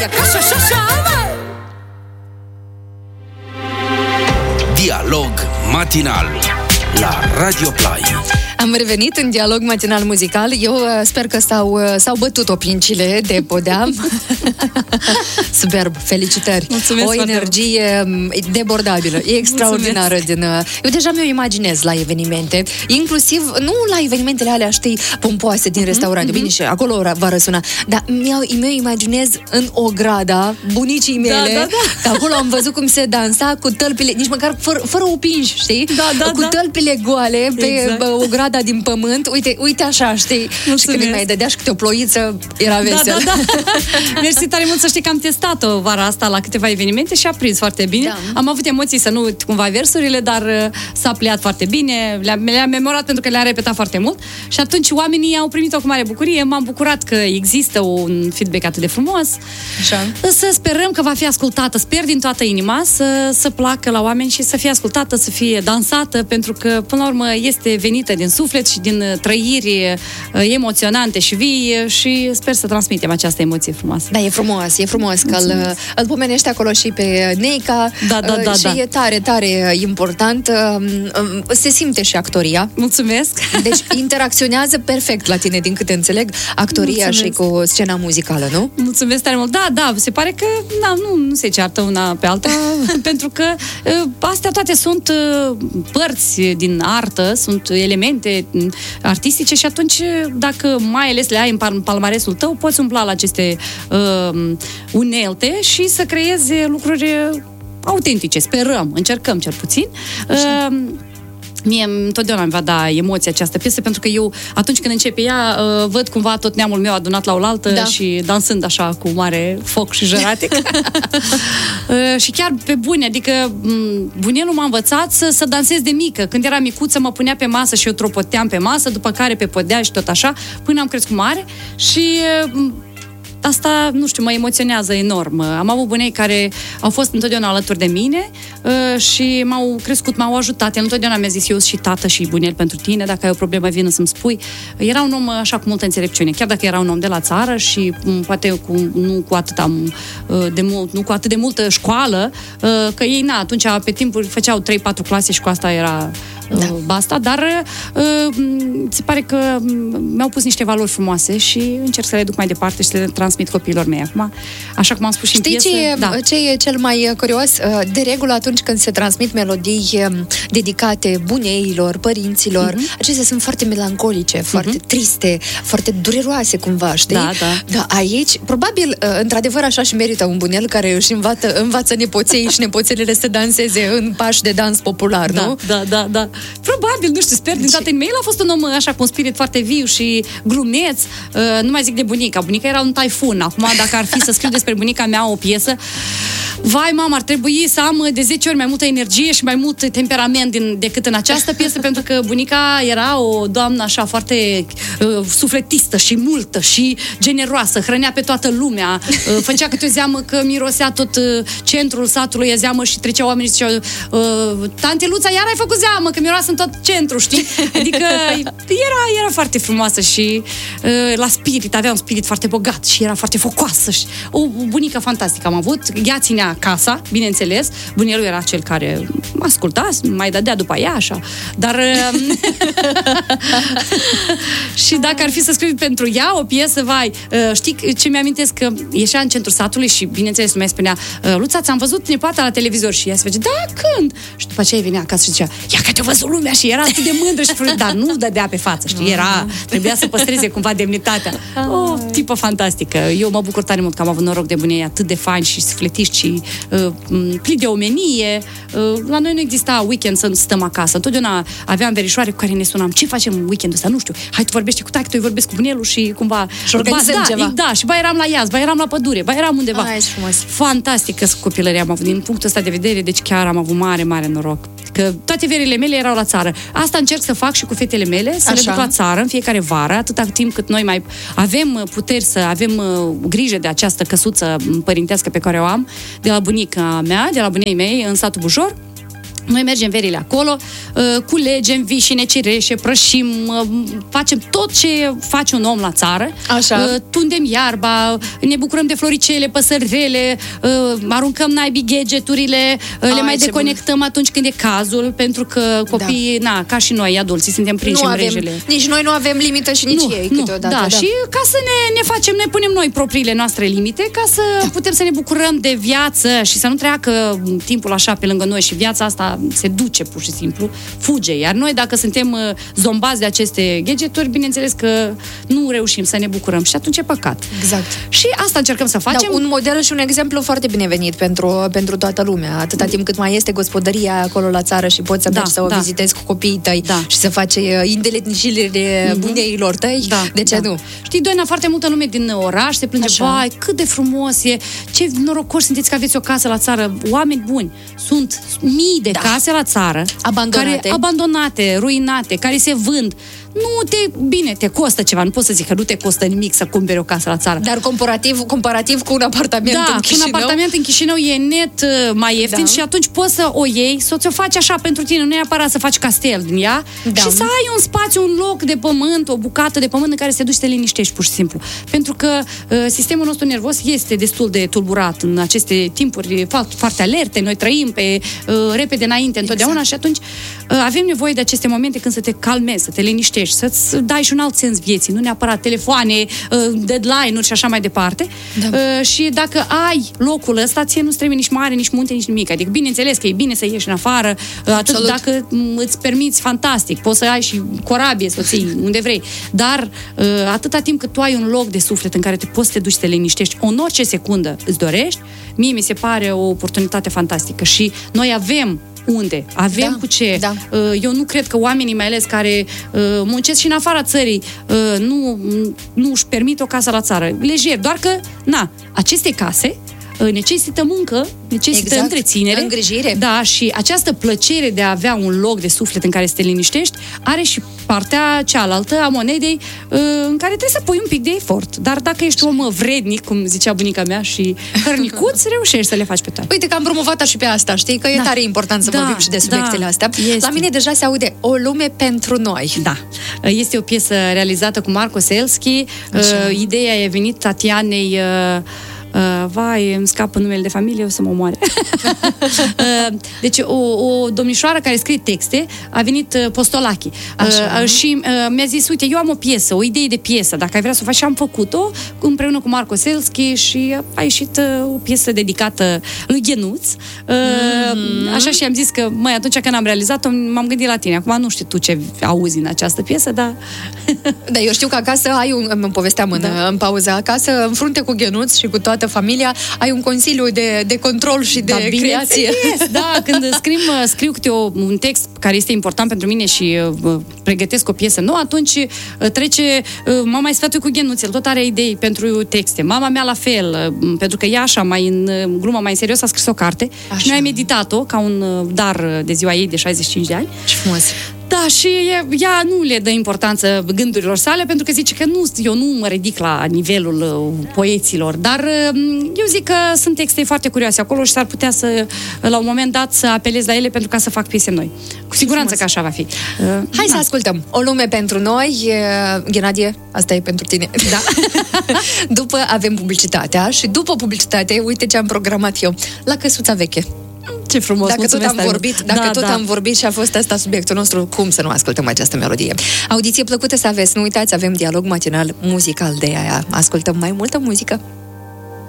Ia ca așa, mă! Dialog matinal la Radio Play. Am revenit în dialog matinal muzical. Eu sper că s-au bătut opincile de podea. Superb, felicitări. Mulțumesc, o energie debordabilă, e extraordinară. Eu deja mi-o imaginez la evenimente, inclusiv, nu la evenimentele alea, știi, pompoase din restaurante, bine, și acolo va răsuna, dar mi-o imaginez în Ograda bunicii mele, că acolo am văzut cum se dansa cu tălpile, nici măcar fără opinși, știi? Cu tălpile goale pe Ograda din pământ, uite așa, știi? Mulțumesc. Și când îi mai dădea și câte o ploiță, era vesel. Da. Mersi tare mult, să știi că am testat-o vara asta la câteva evenimente și a prins foarte bine. Da. Am avut emoții să nu uit cumva versurile, dar s-a pliat foarte bine, le-am memorat pentru că le-am repetat foarte mult și atunci oamenii au primit-o cu mare bucurie. M-am bucurat că există un feedback atât de frumos. Așa. Să sperăm că va fi ascultată, sper din toată inima să placă la oameni și să fie ascultată, să fie dansată, pentru că până la urmă este venită din suflet și din trăiri emoționante și vii și sper să transmitem această emoție frumoasă. Da, e frumos că îl pomenești acolo și pe Neica. Și e tare, tare important. Se simte și actoria. Mulțumesc! Deci interacționează perfect la tine, din câte înțeleg, actoria și cu scena muzicală, nu? Mulțumesc tare mult! Da, se pare că nu se ceartă una pe alta, pentru că astea toate sunt părți din artă, sunt elemente artistice și atunci, dacă mai ales le ai în palmaresul tău, poți umpla la aceste unelte și să creezi lucruri autentice. Sperăm, încercăm cel puțin. Mie întotdeauna îmi va da emoția această piesă, pentru că eu, atunci când începe ea, văd cumva tot neamul meu adunat la oaltă și dansând așa cu mare foc și jăratic. Și chiar pe bune, adică bunelul m-a învățat să dansez de mică. Când era micuță, mă punea pe masă și eu tropoteam pe masă, după care pe podea și tot așa, până am crescut mare și asta, nu știu, mă emoționează enorm. Am avut bunei care au fost întotdeauna alături de mine și m-au crescut, m-au ajutat. El întotdeauna mi-a zis: eu și tată și bunel pentru tine, dacă ai o problemă, vină să-mi spui. Era un om așa cu multă înțelepciune, chiar dacă era un om de la țară și poate nu cu atât de multă școală, că ei, atunci pe timpul făceau 3-4 clase și cu asta era basta, dar se pare că mi-au pus niște valori frumoase și încerc să le duc mai departe și să le transmit copiilor mei. Acum, așa cum am spus și în piesă... Ce e cel mai curios? De regulă, atunci când se transmit melodii dedicate buneilor, părinților, acestea sunt foarte melancolice, foarte triste, foarte dureroase cumva, știi? Da, aici, probabil, într-adevăr, așa și merită un bunel care își învață nepoței și nepoțelele să danseze în pași de dans popular, nu? Da. Probabil, nu știu, sper din toată inima. El a fost un om așa cu un spirit foarte viu și glumeț. Nu mai zic de bunica. Bunica era un taifun. Acum, dacă ar fi să scriu despre bunica mea o piesă, vai, mama, ar trebui să am de 10 ori mai multă energie și mai mult temperament decât în această piesă, pentru că bunica era o doamnă așa foarte sufletistă și multă și generoasă, hrănea pe toată lumea, făcea câte o zeamă că mirosea tot centrul satului, ea zeamă și trecea oamenii și ziceau: tante Luța, iar ai făcut zeamă, că miroasă în tot centrul, știi? Adică era foarte frumoasă și la spirit, avea un spirit foarte bogat și era foarte focoasă și o bunică fantastică am avut. Ea ținea casa, bineînțeles, bunelul era cel care mă asculta, mai dădea după ea, așa, dar și dacă ar fi să scriu pentru ea o piesă, vai, știi ce mi-amintesc? Că ieșea în centrul satului și, bineînțeles, lumea spunea: Luța, ți-am văzut nepoata la televizor, și ea se face: da, când? Și după aceea venea acasă și zicea: ia că te-a văzut lumea, și era atât de mândră și dar nu dădea pe față, știi? Trebuia să păstreze cumva demnitatea. O tipă fantastică. Eu mă bucur tare mult că am avut noroc de bunei atât de faini și sufletiști și plini de omenie. La noi nu exista weekend să stăm acasă. Întotdeauna aveam verișoare cu care ne sunam: ce facem weekendul ăsta? Nu știu. Hai, tu vorbești cu taică, tu vorbesc cu bunelul și cumva... Și organizăm ceva. Da, și ba eram la Iași, ba eram la pădure, ba eram undeva. Frumos. Fantastică copilărie am avut din punctul ăsta de vedere, deci chiar am avut mare, mare noroc. Că toate verile mele erau la țară. Asta încerc să fac și cu fetele mele, să le duc la țară în fiecare vară, atâta timp cât noi mai avem puteri să avem grijă de această căsuță părintească pe care o am de la bunica mea, de la bunei mei, în satul Bujor. Noi mergem verile acolo, culegem vișine, cireșe, prășim, facem tot ce face un om la țară. Așa. Tundem iarba, ne bucurăm de floricele, păsărele, aruncăm naibii gadgeturile, le mai deconectăm atunci când e cazul, pentru că copiii, ca și noi, adulții, suntem prinși în mrejele. Nici noi nu avem limită și nici ei câteodată. Da, și ca să ne facem, ne punem noi propriile noastre limite, ca să putem să ne bucurăm de viață și să nu treacă timpul așa pe lângă noi și viața asta se duce pur și simplu, fuge. Iar noi, dacă suntem zombați de aceste gadgeturi, bineînțeles că nu reușim să ne bucurăm și atunci e păcat. Exact. Și asta încercăm să facem. Un model și un exemplu foarte binevenit pentru toată lumea. Atâta timp cât mai este gospodăria acolo la țară și poți să mergi să o vizitezi cu copiii tăi și să faci îndeletnișirile buneilor tăi, de ce nu? Știi, Doina, foarte multă lume din oraș se plânge, vai, cât de frumos e, ce norocoși sunteți că aveți o casă la țară. Oameni buni, sunt mii de case la țară abandonate, ruinate, care se vând. Te costă ceva, nu pot să zic că nu te costă nimic să cumperi o casă la țară. Dar comparativ cu un apartament în Chișinău. Un apartament în Chișinău e net mai ieftin și atunci poți să o iei, să ți-o faci așa pentru tine, nu neapărat să faci castel din ea și să ai un spațiu, un loc de pământ, o bucată de pământ în care să te duci să te liniștești pur și simplu. Pentru că sistemul nostru nervos este destul de tulburat în aceste timpuri foarte alerte, noi trăim pe repede înainte întotdeauna și atunci avem nevoie de aceste momente când să te calmezi, să te liniștești, să-ți dai și un alt sens vieții, nu neapărat telefoane, deadline-uri și așa mai departe. Și dacă ai locul ăsta, ție nu-ți trebuie nici mare, nici munte, nici nimic. Adică, bineînțeles că e bine să ieși în afară, atât dacă îți permiți, fantastic, poți să ai și corabie să o ții unde vrei. Dar atâta timp cât tu ai un loc de suflet în care te poți să te duci să te liniștești în orice secundă îți dorești, mie mi se pare o oportunitate fantastică și noi avem unde, avem cu ce. Eu nu cred că oamenii, mai ales care muncesc și în afara țării, nu își permit o casă la țară. Lejer, doar că, aceste case necesită muncă, necesită întreținere, îngrijire. Da, și această plăcere de a avea un loc de suflet în care să te liniștești are și partea cealaltă a monedei în care trebuie să pui un pic de efort. Dar dacă ești om vrednic, cum zicea bunica mea, și hărnicuț, reușești să le faci pe toate. Uite că am promovat-o și pe asta, știi? Că e tare important să vorbim și de subiectele astea. La mine deja se aude O lume pentru noi. Da. Este o piesă realizată cu Marco Selski. Ideea e venit Tatianei îmi scapă numele de familie, o să mă omoare. Deci o domnișoară care scrie texte a venit Postolachi și mi-a zis, uite, eu am o piesă, o idee de piesă, dacă ai vrea să o faci, și am făcut-o împreună cu Marco Selski și a ieșit o piesă dedicată lui Ghenuț. Așa, și am zis că, atunci când am realizat-o, m-am gândit la tine. Acum nu știu tu ce auzi în această piesă, dar... Da, eu știu că acasă îmi povesteam în pauză, acasă, în frunte cu Ghenuț și cu toată familia, ai un consiliu de control și de creație. Da, când scriu câte un text care este important pentru mine și pregătesc o piesă nouă, atunci trece mama sfătui cu Ghenuț, el tot are idei pentru texte. Mama mea la fel, pentru că ea așa, mai în glumă mai în serios, a scris o carte și noi am editat-o ca un dar de ziua ei de 65 de ani. Ce frumos! Da, și ea nu le dă importanță gândurilor sale, pentru că zice că eu nu mă ridic la nivelul poeților, dar eu zic că sunt texte foarte curioase acolo și s-ar putea să, la un moment dat, să apelez la ele pentru ca să fac piese noi. Cu siguranță că așa va fi. Hai să ascultăm O lume pentru noi. Ghenadie, asta e pentru tine. Da. După avem publicitatea și după publicitate, uite ce am programat eu. La Căsuța Veche. Ce frumos, dacă tot am vorbit și a fost asta subiectul nostru, cum să nu ascultăm această melodie? Audiție plăcută să aveți, nu uitați, avem dialog matinal muzical, de aia ascultăm mai multă muzică.